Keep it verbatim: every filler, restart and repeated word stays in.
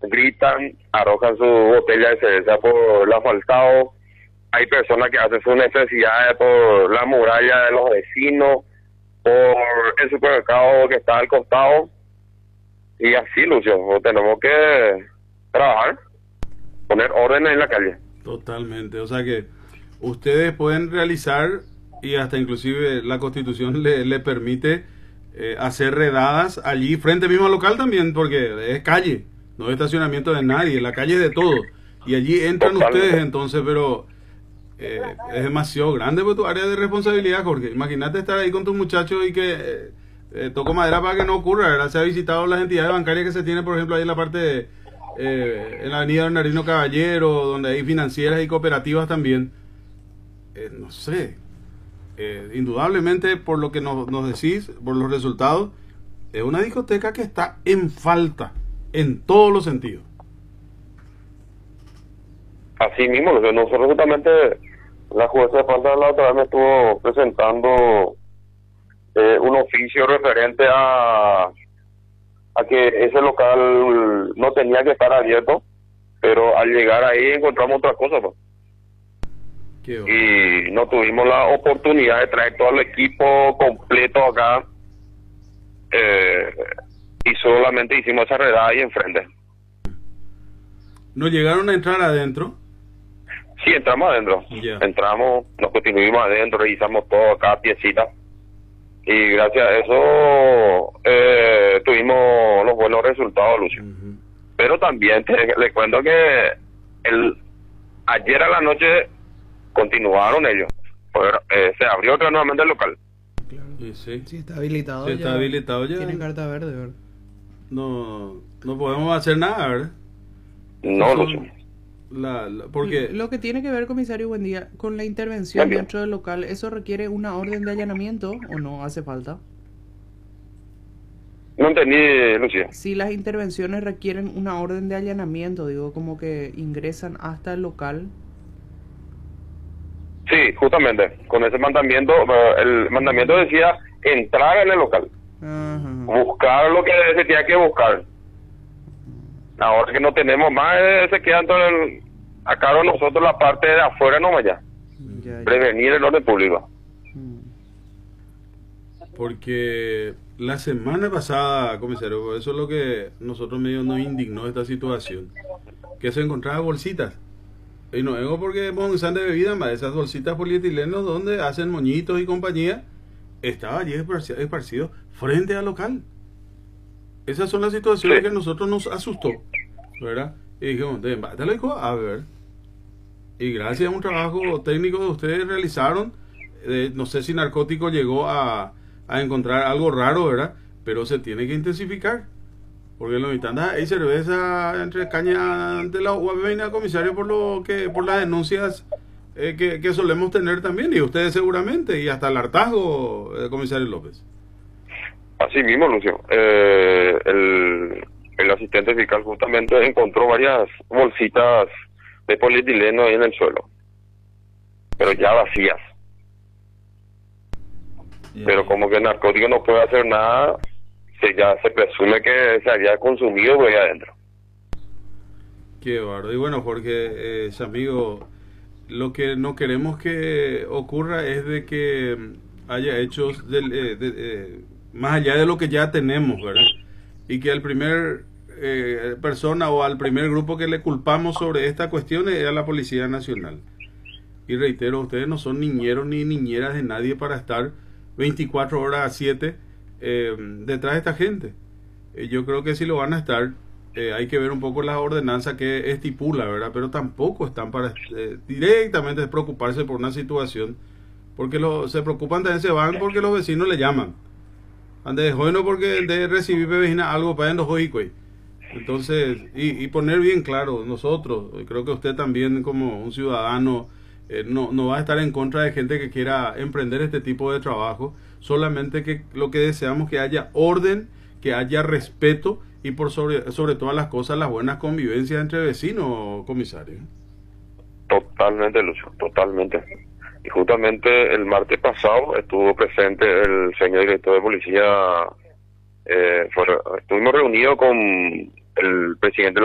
gritan, arrojan su botella de cerveza por el asfaltado. Hay personas que hacen sus necesidades por la muralla de los vecinos, por el supermercado que está al costado. Y así, Lucio, tenemos que trabajar, poner orden en la calle. Totalmente, o sea que ustedes pueden realizar, y hasta inclusive la Constitución le, le permite eh, hacer redadas allí, frente mismo al local también, porque es calle, no es estacionamiento de nadie, la calle es de todos, y allí entran Totalmente. Ustedes entonces, pero eh, es demasiado grande por tu área de responsabilidad, Jorge. Imagínate estar ahí con tus muchachos y que eh, eh, toco madera para que no ocurra, ¿verdad? Se ha visitado las entidades bancarias que se tienen, por ejemplo, ahí en la parte de, eh, en la avenida Bernardino Caballero, donde hay financieras y cooperativas también. Eh, no sé, eh, indudablemente por lo que nos, nos decís, por los resultados, es una discoteca que está en falta en todos los sentidos. Así mismo, nosotros justamente la jueza de falta la otra vez me estuvo presentando eh, un oficio referente a a que ese local no tenía que estar abierto, pero al llegar ahí encontramos otra cosa, pues. Y no tuvimos la oportunidad de traer todo el equipo completo acá, eh, y solamente hicimos esa redada ahí enfrente. ¿No llegaron a entrar adentro? Sí, entramos adentro. Yeah. Entramos, nos continuamos adentro, revisamos todo, cada piecita. Y gracias a eso eh, tuvimos los buenos resultados, Lucio. Uh-huh. Pero también te, les cuento que el ayer a la noche continuaron ellos. Pues, eh, se abrió otra nuevamente el local. Claro. Sí, sí. Sí, está habilitado sí, ya. Está habilitado ya. Tienen carta verde, ¿verdad? No, no podemos hacer nada, ¿verdad? No, Eso, Lucio. La, la, porque lo que tiene que ver, comisario, buen día, con la intervención También. dentro del local, ¿eso requiere una orden de allanamiento o no hace falta? No entendí, Lucía. Si las intervenciones requieren una orden de allanamiento, digo, como que ingresan hasta el local. Sí, justamente, con ese mandamiento, el mandamiento decía entrar en el local, Ajá. buscar lo que se tenía que buscar. Ahora que no tenemos más, eh, se queda entonces a cargo de nosotros la parte de afuera nomás ya. ya, ya. Prevenir el orden público. Porque la semana pasada, comisario, por eso es lo que nosotros medio nos indignó esta situación, que se encontraban bolsitas. Y no digo porque monzán de bebida, más esas bolsitas polietilenos donde hacen moñitos y compañía, estaba allí esparcido frente al local. Esas son las situaciones sí. que a nosotros nos asustó, ¿verdad? Y dijimos, te lo dijo a ver. Y gracias a un trabajo técnico que ustedes realizaron, eh, no sé si narcótico llegó a, a encontrar algo raro, ¿verdad? Pero se tiene que intensificar. Porque en los instantes hay cerveza entre caña ante la U A B, comisario, por lo que por las denuncias eh, que, que solemos tener también, y ustedes seguramente, y hasta el hartazgo, eh, comisario López. Así mismo, Lucio. Eh, el, el asistente fiscal justamente encontró varias bolsitas de polietileno ahí en el suelo, pero ya vacías. Yeah. Pero como que el narcótico no puede hacer nada, se ya se presume que se había consumido por ahí adentro. Qué bárbaro. Y bueno, Jorge, eh, amigo, lo que no queremos que ocurra es de que haya hechos del... Eh, de, eh, más allá de lo que ya tenemos, ¿verdad? Y que al primer eh, persona o al primer grupo que le culpamos sobre esta cuestión es a la Policía Nacional. Y reitero, ustedes no son niñeros ni niñeras de nadie para estar veinticuatro horas a siete eh, detrás de esta gente. Eh, yo creo que si lo van a estar, eh, hay que ver un poco las ordenanzas que estipula, ¿verdad? Pero tampoco están para eh, directamente preocuparse por una situación, porque lo, se preocupan también, se van porque los vecinos le llaman. Antes bueno porque de recibir vecina algo para endos hoy. Entonces, y, y poner bien claro, nosotros, creo que usted también como un ciudadano eh, no, no va a estar en contra de gente que quiera emprender este tipo de trabajo, solamente que lo que deseamos que haya orden, que haya respeto y por sobre, sobre todas las cosas las buenas convivencias entre vecinos, comisario. Totalmente, Lucio, totalmente. Y justamente el martes pasado estuvo presente el señor director de policía, eh, fue, estuvimos reunidos con el presidente